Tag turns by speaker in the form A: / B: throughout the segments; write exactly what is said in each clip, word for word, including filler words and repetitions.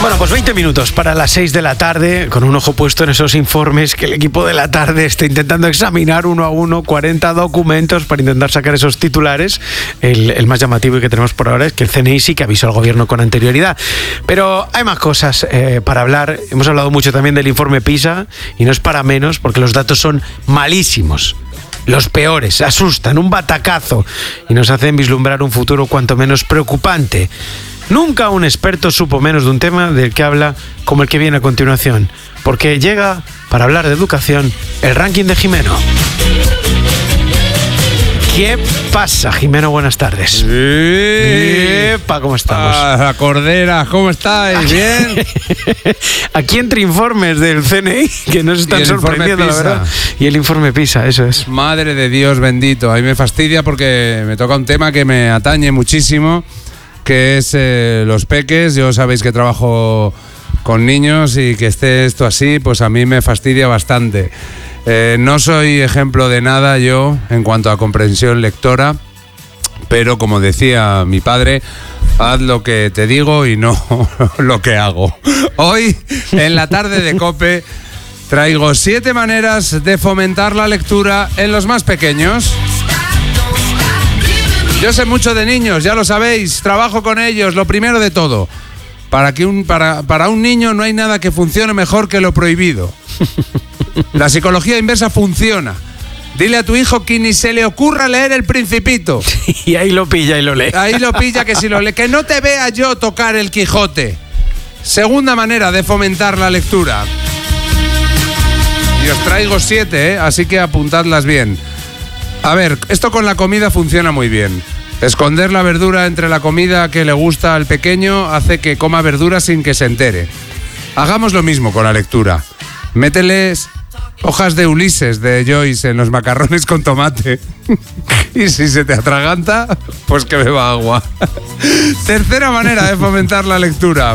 A: Bueno, pues veinte minutos para las seis de la tarde, con un ojo puesto en esos informes que el equipo de la tarde está intentando examinar uno a uno, cuarenta documentos para intentar sacar esos titulares. El, el más llamativo y que tenemos por ahora es que el C N I sí que avisó al gobierno con anterioridad. Pero hay más cosas eh, para hablar. Hemos hablado mucho también del informe PISA y no es para menos porque los datos son malísimos. Los peores, asustan, un batacazo y nos hacen vislumbrar un futuro cuanto menos preocupante. Nunca un experto supo menos de un tema del que habla como el que viene a continuación, porque llega, para hablar de educación, el ranking de Jimeno. ¿Qué pasa, Jimeno? Buenas tardes.
B: Sí.
A: Epa, ¿cómo estamos?
B: Ah, la Cordera, ¿cómo estáis? ¿Bien?
A: Aquí entre informes del C N I, que nos están sorprendiendo, la verdad. Y el informe PISA, eso es.
B: Madre de Dios bendito. A mí me fastidia porque me toca un tema que me atañe muchísimo, que es eh, los peques. Yo sabéis que trabajo con niños y que esté esto así, pues a mí me fastidia bastante. Eh, no soy ejemplo de nada yo en cuanto a comprensión lectora, pero como decía mi padre, haz lo que te digo y no lo que hago. Hoy, en la tarde de COPE, traigo siete maneras de fomentar la lectura en los más pequeños. Yo sé mucho de niños, ya lo sabéis, trabajo con ellos, lo primero de todo. Para, que un, para, para un niño no hay nada que funcione mejor que lo prohibido. La psicología inversa funciona. Dile a tu hijo que ni se le ocurra leer El Principito.
A: Y ahí lo pilla y lo lee.
B: Ahí lo pilla que si lo lee. Que no te vea yo tocar el Quijote. Segunda manera de fomentar la lectura. Y os traigo siete, ¿eh? Así que apuntadlas bien. A ver, esto con la comida funciona muy bien. Esconder la verdura entre la comida que le gusta al pequeño hace que coma verdura sin que se entere. Hagamos lo mismo con la lectura. Mételes hojas de Ulises de Joyce en los macarrones con tomate. Y si se te atraganta, pues que beba agua. Tercera manera de fomentar la lectura.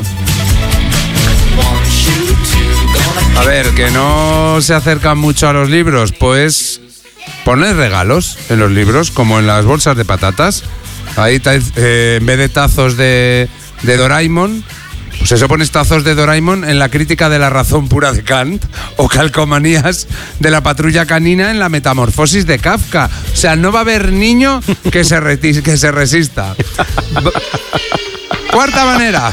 B: A ver, que no se acercan mucho a los libros, pues poner regalos en los libros, como en las bolsas de patatas. Ahí eh, en vez de tazos de, de Doraemon, pues eso, pones tazos de Doraemon en la crítica de la razón pura de Kant, o calcomanías de la patrulla canina en la metamorfosis de Kafka. O sea, no va a haber niño que se, reti- que se resista. Cuarta manera.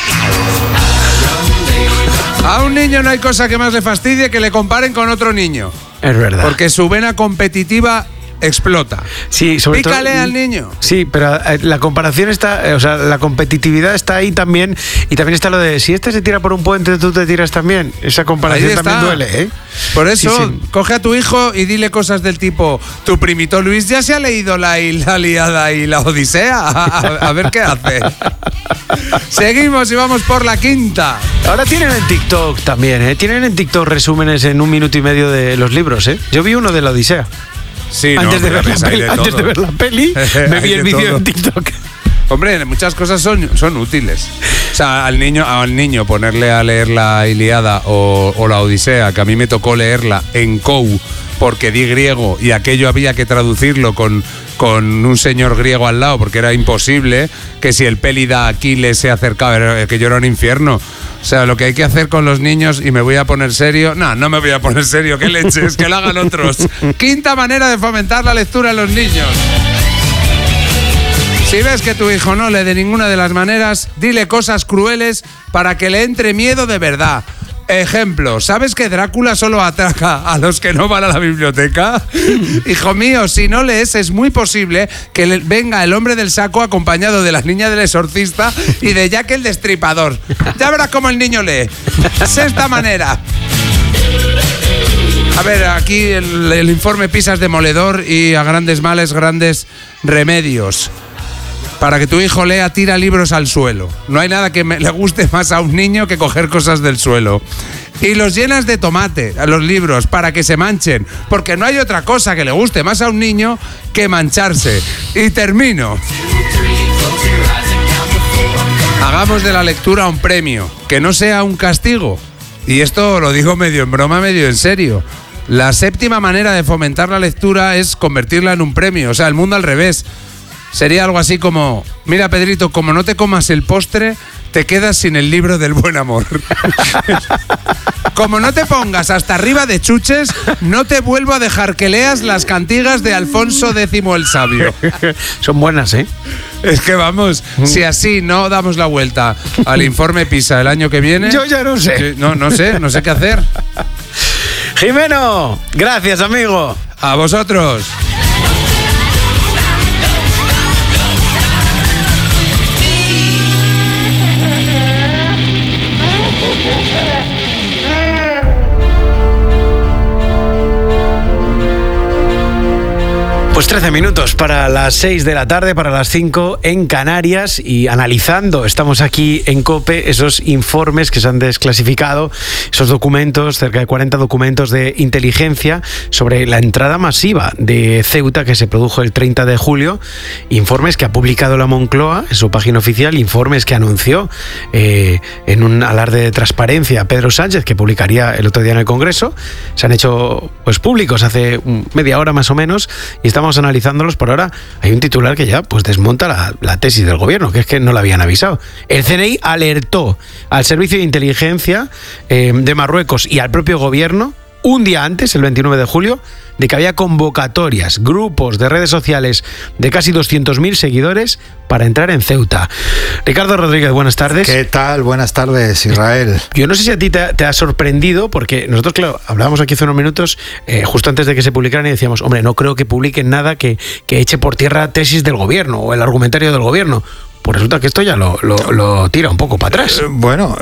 B: A un niño no hay cosa que más le fastidie que le comparen con otro niño.
A: Es verdad.
B: Porque su vena competitiva explota.
A: Sí, sobre
B: Pícale
A: todo,
B: al niño.
A: Sí, pero la comparación está, o sea, la competitividad está ahí también, y también está lo de si este se tira por un puente, tú te tiras también. Esa comparación también duele, ¿eh?
B: Por eso,
A: sí, sí.
B: Coge a tu hijo y dile cosas del tipo: tu primito Luis ya se ha leído la, la Ilíada y la Odisea. A, a, a ver qué hace. Seguimos y vamos por la quinta.
A: Ahora tienen en TikTok también, ¿eh? Tienen en TikTok resúmenes en un minuto y medio de los libros, ¿eh? Yo vi uno de la Odisea.
B: Sí,
A: antes,
B: no,
A: de ver la peli,
B: de
A: antes de ver la peli, me vi el vídeo en TikTok.
B: Hombre, muchas cosas son, son útiles. O sea, al niño, al niño ponerle a leer la Ilíada o, o la Odisea, que a mí me tocó leerla en COU porque di griego y aquello había que traducirlo con, con un señor griego al lado porque era imposible, que si el Pélida Aquiles se acercaba, que yo era un infierno. O sea, lo que hay que hacer con los niños, y me voy a poner serio... No, no me voy a poner serio, qué leches, que lo hagan otros. Quinta manera de fomentar la lectura en los niños. Si ves que tu hijo no lee de ninguna de las maneras, dile cosas crueles para que le entre miedo de verdad. Ejemplo, ¿sabes que Drácula solo ataca a los que no van a la biblioteca? Hijo mío, si no lees, es muy posible que venga el hombre del saco acompañado de la niña del exorcista y de Jack el Destripador. Ya verás cómo el niño lee. Sexta manera. A ver, aquí el, el informe PISA es demoledor y a grandes males, grandes remedios. Para que tu hijo lea, tira libros al suelo. No hay nada que me, le guste más a un niño que coger cosas del suelo. Y los llenas de tomate a los libros para que se manchen, porque no hay otra cosa que le guste más a un niño que mancharse. Y termino. Hagamos de la lectura un premio, que no sea un castigo. Y esto lo digo medio en broma, medio en serio. La séptima manera de fomentar la lectura es convertirla en un premio, o sea, el mundo al revés. sería algo así como: mira, Pedrito, como no te comas el postre, te quedas sin el libro del buen amor. Como no te pongas hasta arriba de chuches, no te vuelvo a dejar que leas las cantigas de Alfonso Décimo el Sabio.
A: Son buenas, ¿eh?
B: Es que vamos, si así no damos la vuelta al informe PISA el año que viene...
A: Yo ya no sé.
B: No, no sé, no sé qué hacer.
A: Jimeno, gracias, amigo.
B: A vosotros.
A: Pues trece minutos para las seis de la tarde, para las cinco en Canarias, y analizando, estamos aquí en COPE, esos informes que se han desclasificado, esos documentos, cerca de cuarenta documentos de inteligencia sobre la entrada masiva de Ceuta que se produjo el treinta de julio, informes que ha publicado la Moncloa en su página oficial, informes que anunció eh, en un alarde de transparencia Pedro Sánchez, que publicaría el otro día en el Congreso. Se han hecho pues públicos hace media hora más o menos, y estamos analizándolos. Por ahora hay un titular que ya pues desmonta la, la tesis del gobierno, que es que no la habían avisado. El C N I alertó al Servicio de Inteligencia eh, de Marruecos y al propio gobierno un día antes, el veintinueve de julio, de que había convocatorias, grupos de redes sociales de casi doscientos mil seguidores para entrar en Ceuta. Ricardo Rodríguez, buenas tardes.
C: ¿Qué tal? Buenas tardes, Israel.
A: Yo no sé si a ti te, te ha sorprendido, porque nosotros, claro, hablábamos aquí hace unos minutos, eh, justo antes de que se publicaran, y decíamos, hombre, no creo que publiquen nada que, que eche por tierra tesis del gobierno o el argumentario del gobierno. Pues resulta que esto ya lo, lo, lo tira un poco para atrás.
C: Bueno,